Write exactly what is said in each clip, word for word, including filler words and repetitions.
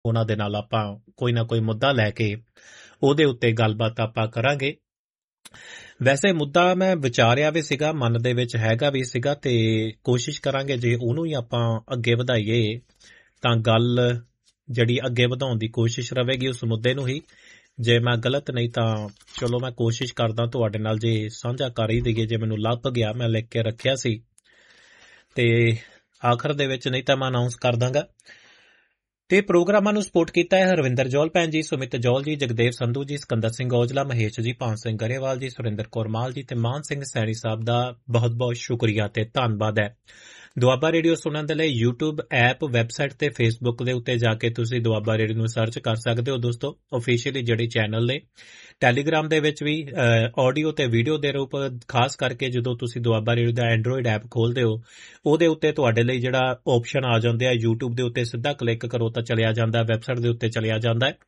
ਉਹਨਾਂ ਦੇ ਨਾਲ ਆਪਾਂ ਕੋਈ ਨਾ ਕੋਈ ਮੁੱਦਾ ਲੈ ਕੇ ਉਹਦੇ ਉੱਤੇ ਗੱਲਬਾਤ ਆਪਾਂ ਕਰਾਂਗੇ। ਵੈਸੇ ਮੁੱਦਾ ਮੈਂ ਵਿਚਾਰਿਆ ਵੀ ਸੀਗਾ, ਮਨ ਦੇ ਵਿੱਚ ਹੈਗਾ ਵੀ ਸੀਗਾ, ਤੇ ਕੋਸ਼ਿਸ਼ ਕਰਾਂਗੇ ਜੇ ਉਹਨੂੰ ਹੀ ਆਪਾਂ ਅੱਗੇ ਵਧਾਈਏ ਤਾਂ ਗੱਲ ਜਿਹੜੀ ਅੱਗੇ ਵਧਾਉਣ ਦੀ ਕੋਸ਼ਿਸ਼ ਰਹੇਗੀ ਉਸ ਮੁੱਦੇ ਨੂੰ ਹੀ। ਜੇ ਮੈਂ ਗਲਤ ਨਹੀਂ ਤਾਂ ਚਲੋ ਮੈਂ ਕੋਸ਼ਿਸ਼ ਕਰਦਾ ਤੁਹਾਡੇ ਨਾਲ ਜੇ ਸਾਂਝਾ ਕਰ ਹੀ ਦਈਏ। ਜੇ ਮੈਨੂੰ ਲੱਭ ਗਿਆ, ਮੈਂ ਲਿਖ ਕੇ ਰੱਖਿਆ ਸੀ ਤੇ ਆਖਰ ਦੇ ਵਿੱਚ, ਨਹੀਂ ਤਾਂ ਮੈਂ ਅਨਾਉਂਸ ਕਰ ਦਾਂਗਾ। ਤੇ ਪ੍ਰੋਗਰਾਮਾਂ ਨੂੰ ਸਪੋਰਟ ਕੀਤਾ ਹੈ ਹਰਵਿੰਦਰ ਜੌਲ ਭੈਣ ਜੀ, ਸੁਮਿਤ ਜੌਲ ਜੀ, ਜਗਦੇਵ ਸੰਧੂ ਜੀ, ਸਿਕੰਦਰ ਸਿੰਘ ਔਜਲਾ, ਮਹੇਸ਼ ਜੀ, ਭਾਨ ਸਿੰਘ ਗਰੇਵਾਲ ਜੀ, ਸੁਰਿੰਦਰ ਕੌਰ ਮਾਲ ਜੀ ਤੇ ਮਾਨ ਸਿੰਘ ਸੈਣੀ ਸਾਹਿਬ ਦਾ ਬਹੁਤ ਬਹੁਤ ਸ਼ੁਕਰੀਆ ਤੇ ਧੰਨਵਾਦ ਹੈ। ਦੁਆਬਾ ਰੇਡੀਓ ਸੁਣਨ ਦੇ ਲਈ ਯੂਟਿਊਬ ਐਪ, ਵੈਬਸਾਈਟ ਤੇ ਫੇਸਬੁੱਕ ਦੇ ਉੱਤੇ ਜਾ ਕੇ ਤੁਸੀਂ ਦੁਆਬਾ ਰੇਡੀਓ ਨੂੰ ਸਰਚ ਕਰ ਸਕਦੇ ਹੋ ਦੋਸਤੋ। ਆਫੀਸ਼ੀਅਲੀ ਜਿਹੜੇ ਚੈਨਲ ਨੇ, ਟੈਲੀਗ੍ਰਾਮ ਦੇ ਵਿੱਚ ਵੀ ਆਡੀਓ ਤੇ ਵੀਡੀਓ ਦੇ ਰੂਪ, ਖਾਸ ਕਰਕੇ ਜਦੋਂ ਤੁਸੀਂ ਦੁਆਬਾ ਰੇਡੀਓ ਦਾ ਐਂਡਰੋਇਡ ਐਪ ਖੋਲਦੇ ਹੋ ਉਹਦੇ ਉੱਤੇ ਤੁਹਾਡੇ ਲਈ ਜਿਹੜਾ ਆਪਸ਼ਨ ਆ ਜਾਂਦੇ ਆ, ਯੂਟਿਊਬ ਦੇ ਉੱਤੇ ਸਿੱਧਾ ਕਲਿੱਕ ਕਰੋ ਤਾਂ ਚਲਿਆ ਜਾਂਦਾ, ਵੈਬਸਾਈਟ ਦੇ ਉੱਤੇ ਚਲਿਆ ਜਾਂਦਾ ਹੈ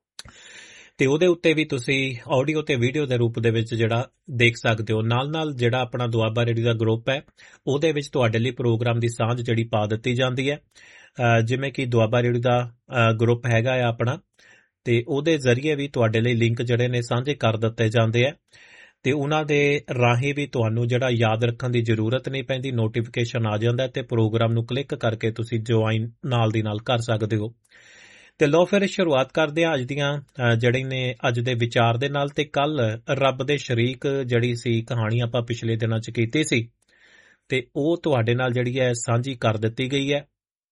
ਤੇ ਉਹਦੇ ਉੱਤੇ ਵੀ ਤੁਸੀਂ ਆਡੀਓ ਤੇ ਵੀਡੀਓ ਦੇ ਰੂਪ ਦੇ ਵਿੱਚ ਜਿਹੜਾ ਦੇਖ ਸਕਦੇ ਹੋ। ਨਾਲ ਨਾਲ ਜਿਹੜਾ ਆਪਣਾ ਦੁਆਬਾ ਰੇਡੀਓ ਦਾ ਗਰੁੱਪ ਹੈ ਉਹਦੇ ਵਿੱਚ ਤੁਹਾਡੇ ਲਈ ਪ੍ਰੋਗਰਾਮ ਦੀ ਸਾਂਝ ਜਿਹੜੀ ਪਾ ਦਿੱਤੀ ਜਾਂਦੀ ਹੈ। ਜਿਵੇਂ ਕਿ ਦੁਆਬਾ ਰੇਡੀਓ ਦਾ ਗਰੁੱਪ ਹੈਗਾ ਆ ਆਪਣਾ, ਤੇ ਉਹਦੇ ਜ਼ਰੀਏ ਵੀ ਤੁਹਾਡੇ ਲਈ ਲਿੰਕ ਜਿਹੜੇ ਨੇ ਸਾਂਝੇ ਕਰ ਦਿੱਤੇ ਜਾਂਦੇ ਆ ਤੇ ਉਹਨਾਂ ਦੇ ਰਾਹੀਂ ਵੀ ਤੁਹਾਨੂੰ ਜਿਹੜਾ ਯਾਦ ਰੱਖਣ ਦੀ ਜ਼ਰੂਰਤ ਨਹੀਂ ਪੈਂਦੀ, ਨੋਟੀਫਿਕੇਸ਼ਨ ਆ ਜਾਂਦਾ ਤੇ ਪ੍ਰੋਗਰਾਮ ਨੂੰ ਕਲਿੱਕ ਕਰਕੇ ਤੁਸੀਂ ਜੁਆਇਨ ਨਾਲ ਦੀ ਨਾਲ ਕਰ ਸਕਦੇ ਹੋ। ਤੇ ਲੋ ਫਿਰ ਸ਼ੁਰੂਆਤ ਕਰਦੇ ਹਾਂ ਅੱਜ ਦੀਆਂ ਜਿਹੜੇ ਨੇ ਅੱਜ ਦੇ ਵਿਚਾਰ ਦੇ ਨਾਲ। ਤੇ ਕੱਲ ਰੱਬ ਦੇ ਸ਼ਰੀਕ ਜਿਹੜੀ ਸੀ ਕਹਾਣੀ ਆਪਾਂ ਪਿਛਲੇ ਦਿਨਾਂ 'ਚ ਕੀਤੀ ਸੀ ਤੇ ਉਹ ਤੁਹਾਡੇ ਨਾਲ ਜਿਹੜੀ ਹੈ ਸਾਂਝੀ ਕਰ ਦਿੱਤੀ ਗਈ ਹੈ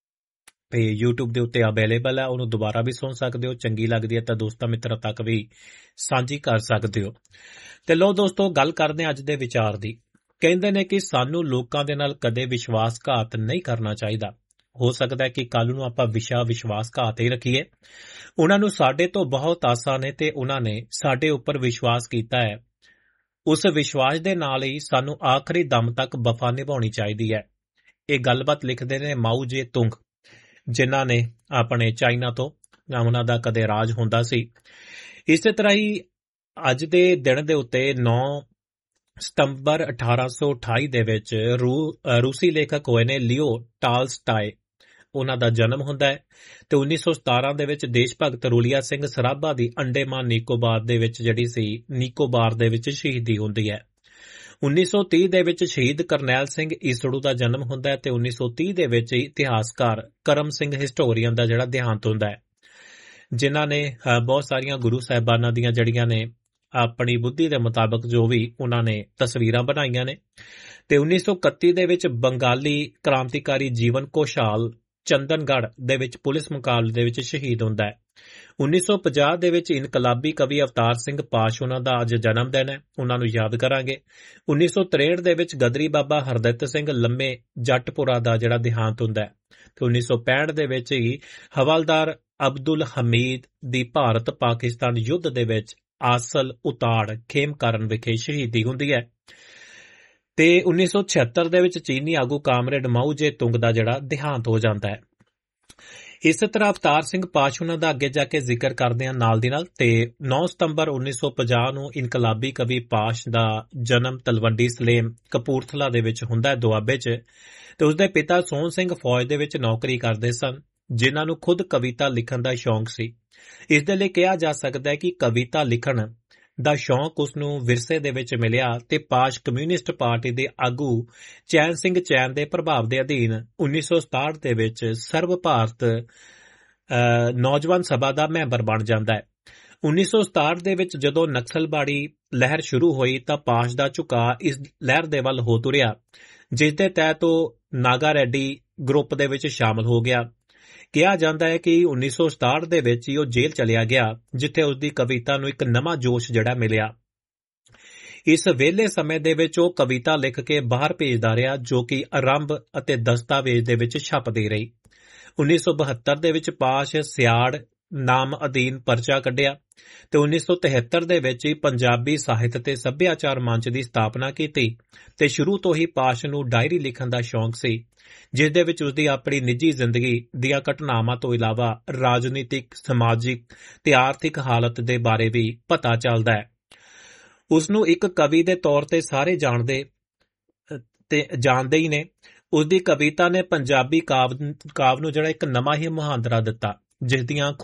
ਤੇ YouTube ਦੇ ਉੱਤੇ ਅਵੇਲੇਬਲ ਹੈ, ਉਹਨੂੰ ਦੁਬਾਰਾ ਵੀ ਸੁਣ ਸਕਦੇ ਹੋ। ਚੰਗੀ ਲੱਗਦੀ ਹੈ ਤਾਂ ਦੋਸਤਾਂ ਮਿੱਤਰਾਂ ਤੱਕ ਵੀ ਸਾਂਝੀ ਕਰ ਸਕਦੇ ਹੋ। ਤੇ ਲੋ ਦੋਸਤੋ, ਗੱਲ ਕਰਦੇ ਹਾਂ ਅੱਜ ਦੇ ਵਿਚਾਰ ਦੀ। ਕਹਿੰਦੇ ਨੇ ਕਿ ਸਾਨੂੰ ਲੋਕਾਂ ਦੇ ਨਾਲ ਕਦੇ ਵਿਸ਼ਵਾਸਘਾਤ ਨਹੀਂ ਕਰਨਾ ਚਾਹੀਦਾ। ਹੋ ਸਕਦਾ ਹੈ ਕਿ ਕੱਲ ਨੂੰ ਆਪਾਂ ਵਿਸ਼ਾ ਵਿਸ਼ਵਾਸਘਾਤ ਹੀ ਰੱਖੀਏ। ਉਹਨਾਂ ਨੂੰ ਸਾਡੇ ਤੋਂ ਬਹੁਤ ਆਸਾਂ ਨੇ ਤੇ ਉਹਨਾਂ ਨੇ ਸਾਡੇ ਉੱਪਰ ਵਿਸ਼ਵਾਸ ਕੀਤਾ ਹੈ। ਉਸ ਵਿਸ਼ਵਾਸ ਦੇ ਨਾਲ ਹੀ ਸਾਨੂੰ ਆਖਰੀ ਦਮ ਤੱਕ ਵਫਾ ਨਿਭਾਉਣੀ ਚਾਹੀਦੀ ਹੈ। ਇਹ ਗੱਲਬਾਤ ਲਿਖਦੇ ਨੇ ਮਾਓ ਜੇ ਤੁੰਗ, ਜਿਨ੍ਹਾਂ ਨੇ ਆਪਣੇ ਚਾਈਨਾ ਤੋਂ ਉਹਨਾਂ ਦਾ ਕਦੇ ਰਾਜ ਹੁੰਦਾ ਸੀ। ਇਸੇ ਤਰ੍ਹਾਂ ਹੀ ਅੱਜ ਦੇ ਦਿਨ ਦੇ ਉੱਤੇ ਨੌ ਸਤੰਬਰ ਅਠਾਰਾਂ ਸੌ ਅਠਾਈ ਦੇ ਵਿੱਚ ਰੂ ਰੂਸੀ ਲੇਖਕ ਹੋਏ ਨੇ ਲਿਓ ਟਾਲਸਟਾਏ, ਉਹਨਾਂ ਦਾ ਜਨਮ ਹੁੰਦਾ ਹੈ ਤੇ ਉੱਨੀ ਸੌ ਸਤਾਰਾਂ ਦੇ ਵਿੱਚ ਦੇਸ਼ ਭਗਤ ਰੂਲੀਆ ਸਿੰਘ ਸਰਾਭਾ ਦੀ ਅੰਡੇਮਾਨ ਨਿਕੋਬਾਰ ਦੇ ਵਿੱਚ ਜਿਹੜੀ ਸੀ ਨਿਕੋਬਾਰ ਦੇ ਵਿੱਚ ਸ਼ਹੀਦੀ ਹੁੰਦੀ ਹੈ। ਉੱਨੀ ਸੌ ਤੀਹ ਦੇ ਵਿੱਚ ਸ਼ਹੀਦ ਕਰਨੈਲ ਸਿੰਘ ਈਸੜੂ ਦਾ ਜਨਮ ਹੁੰਦਾ ਹੈ ਤੇ ਉੱਨੀ ਸੌ ਤੀਹ ਦੇ ਵਿੱਚ ਇਤਿਹਾਸਕਾਰ ਕਰਮ ਸਿੰਘ ਹਿਸਟੋਰੀਅਨ ਦਾ ਜਿਹੜਾ ਦੇਹਾਂਤ ਹੁੰਦਾ ਹੈ, ਜਿਨ੍ਹਾਂ ਨੇ ਬਹੁਤ ਸਾਰੀਆਂ ਗੁਰੂ ਸਾਹਿਬਾਨਾਂ ਦੀਆਂ ਜਿਹੜੀਆਂ ਨੇ ਆਪਣੀ ਬੁੱਧੀ ਦੇ ਮੁਤਾਬਕ ਜੋ ਵੀ ਉਹਨਾਂ ਨੇ ਤਸਵੀਰਾਂ ਬਣਾਈਆਂ ਨੇ। ਤੇ ਉੱਨੀ ਸੌ ਇਕੱਤੀ ਦੇ ਵਿੱਚ ਬੰਗਾਲੀ ਕ੍ਰਾਂਤੀਕਾਰੀ ਜੀਵਨ ਕੋਸ਼ਾਲ ਚੰਦਨਗੜ੍ਹ ਦੇ ਵਿੱਚ ਪੁਲਿਸ ਮੁਕਾਬਲੇ ਦੇ ਵਿੱਚ ਸ਼ਹੀਦ ਹੁੰਦਾ ਹੈ। ਉੱਨੀ ਸੌ ਪੰਜਾਹ ਦੇ ਵਿੱਚ ਇਨਕਲਾਬੀ ਕਵੀ ਅਵਤਾਰ ਸਿੰਘ ਪਾਸ਼, ਉਹਨਾਂ ਦਾ ਅੱਜ ਜਨਮ ਦਿਨ ਹੈ, ਉਹਨਾਂ ਨੂੰ ਯਾਦ ਕਰਾਂਗੇ। ਉੱਨੀ ਸੌ ਤਰੇਹਠ ਦੇ ਵਿੱਚ ਗਦਰੀ ਬਾਬਾ ਹਰਦਿੱਤ ਸਿੰਘ ਲੰਮੇ ਜੱਟਪੁਰਾ ਦਾ ਜਿਹੜਾ ਦੇਹਾਂਤ ਹੁੰਦਾ ਹੈ ਤੇ ਉੱਨੀ ਸੌ ਪੈਂਹਠ ਦੇ ਵਿੱਚ ਹੀ ਹਵਾਲਦਾਰ ਅਬਦੁਲ ਹਮੀਦ ਦੀ ਭਾਰਤ ਪਾਕਿਸਤਾਨ ਯੁੱਧ ਦੇ ਵਿੱਚ ਆਸਲ ਉਤਾੜ ਖੇਮਕਰਨ ਵਿਖੇ ਸ਼ਹੀਦੀ ਹੁੰਦੀ ਹੈ। ਤੇ ਉੱਨੀ ਸੌ ਛਿਅੱਤਰ ਦੇ ਵਿੱਚ ਚੀਨੀ ਆਗੂ ਕਾਮਰੇਡ ਮਾਓ ਜੇ ਤੁੰਗ ਦਾ ਜਿਹੜਾ ਦੇਹਾਂਤ ਹੋ ਜਾਂਦਾ ਹੈ। ਇਸੇ ਤਰ੍ਹਾਂ ਅਵਤਾਰ ਸਿੰਘ ਪਾਸ਼ ਉਹਨਾਂ ਦਾ ਅੱਗੇ ਜਾ ਕੇ ਜ਼ਿਕਰ ਕਰਦੇ ਹਾਂ ਨਾਲ ਦੀ ਨਾਲ। ਤੇ ਨੌ ਸਤੰਬਰ ਉੱਨੀ ਸੌ ਪੰਜਾਹ ਨੂੰ ਇਨਕਲਾਬੀ ਕਵੀ ਪਾਸ਼ ਦਾ ਜਨਮ ਤਲਵੰਡੀ ਸਲੇਮ ਕਪੂਰਥਲਾ ਦੇ ਵਿੱਚ ਹੁੰਦਾ ਹੈ, ਦੁਆਬੇ 'ਚ। ਤੇ ਉਸਦੇ ਪਿਤਾ ਸੋਹਣ ਸਿੰਘ ਫੌਜ ਦੇ ਵਿੱਚ ਨੌਕਰੀ ਕਰਦੇ ਸਨ, ਜਿਨ੍ਹਾਂ ਨੂੰ ਖੁਦ ਕਵਿਤਾ ਲਿਖਣ ਦਾ ਸ਼ੌਂਕ ਸੀ। ਇਸ ਦੇ ਲਈ ਕਿਹਾ ਜਾ ਸਕਦਾ ਹੈ ਕਿ ਕਵਿਤਾ ਲਿਖਣ ਦਾ ਸ਼ੌਂਕ ਉਸਨੂੰ ਵਿਰਸੇ ਦੇ ਵਿੱਚ ਮਿਲਿਆ ਤੇ ਪਾਸ਼ ਕਮਿਊਨਿਸਟ ਪਾਰਟੀ ਦੇ ਆਗੂ ਚੈਨ ਸਿੰਘ ਚੈਨ ਦੇ ਪ੍ਰਭਾਵ ਦੇ ਅਧੀਨ ਉੱਨੀ ਸੌ ਸਤਾਹਠ ਦੇ ਵਿੱਚ ਸਰਬ ਭਾਰਤ ਨੌਜਵਾਨ ਸਭਾ ਦਾ ਮੈਂਬਰ ਬਣ ਜਾਂਦਾ ਹੈ। ਉੱਨੀ ਸੌ ਸਤਾਹਠ ਦੇ ਵਿੱਚ ਜਦੋਂ ਨਕਸਲਬਾੜੀ ਲਹਿਰ ਸ਼ੁਰੂ ਹੋਈ ਤਾਂ ਪਾਸ਼ ਦਾ ਝੁਕਾਅ ਇਸ ਲਹਿਰ ਦੇ ਵੱਲ ਹੋ ਤੁਰਿਆ, ਜਿਸ ਦੇ ਤਹਿਤ ਉਹ ਨਾਗਾ ਰੈਡੀ ਗਰੁੱਪ ਦੇ ਵਿੱਚ ਸ਼ਾਮਲ ਹੋ ਗਿਆ। ਕਿਹਾ ਜਾਂਦਾ ਹੈ ਕਿ ਉੱਨੀ ਸੌ ਸਤਾਹਠ ਦੇ ਵਿੱਚ ਹੀ ਉਹ ਜੇਲ੍ਹ ਚਲਿਆ ਗਿਆ, ਜਿੱਥੇ ਉਸਦੀ ਕਵਿਤਾ ਨੂੰ ਇੱਕ ਨਵਾਂ ਜੋਸ਼ ਜਿਹੜਾ ਮਿਲਿਆ। ਇਸ ਵਿਹਲੇ ਸਮੇਂ ਦੇ ਵਿੱਚ ਉਹ ਕਵਿਤਾ ਲਿਖ ਕੇ ਬਾਹਰ ਭੇਜਦਾ ਰਿਹਾ, ਜੋ ਕਿ ਆਰੰਭ ਅਤੇ ਦਸਤਾਵੇਜ਼ ਦੇ ਵਿੱਚ ਛਪਦੀ ਰਹੀ। ਉੱਨੀ ਸੌ ਬਹੱਤਰ ਦੇ ਵਿੱਚ ਪਾਸ਼ ਸਿਆੜ ਨਾਮ ਅਧੀਨ ਪਰਚਾ ਕੱਢਿਆ ਤੇ ਉੱਨੀ ਸੌ ਤਿਹੱਤਰ ਦੇ ਵਿੱਚ ਹੀ ਪੰਜਾਬੀ ਸਾਹਿਤ ਤੇ ਸੱਭਿਆਚਾਰ ਮੰਚ ਦੀ ਸਥਾਪਨਾ ਕੀਤੀ। ਤੇ ਸ਼ੁਰੂ ਤੋਂ ਹੀ ਪਾਸ਼ ਨੂੰ ਡਾਇਰੀ ਲਿਖਣ ਦਾ ਸ਼ੌਂਕ ਸੀ, ਜਿਸ ਦੇ ਵਿੱਚ ਉਸਦੀ ਆਪਣੀ ਨਿੱਜੀ ਜ਼ਿੰਦਗੀ ਦੀਆਂ ਘਟਨਾਵਾਂ ਤੋਂ ਇਲਾਵਾ ਰਾਜਨੀਤਿਕ, ਸਮਾਜਿਕ ਤੇ ਆਰਥਿਕ ਹਾਲਤ ਦੇ ਬਾਰੇ ਵੀ ਪਤਾ ਚੱਲਦਾ ਹੈ। ਉਸ ਨੂੰ ਇੱਕ ਕਵੀ ਦੇ ਤੌਰ ਤੇ ਸਾਰੇ ਜਾਣਦੇ ਤੇ ਜਾਣਦੇ ਹੀ ਨੇ। ਉਸਦੀ ਕਵਿਤਾ ਨੇ ਪੰਜਾਬੀ ਕਾਵ ਕਾਵ ਨੂੰ ਜਿਹੜਾ ਇੱਕ ਨਵਾਂ ਹੀ ਮੁਹਾਂਦਰਾ ਦਿੱਤਾ, ਜਿਸ ਦੀਆਂ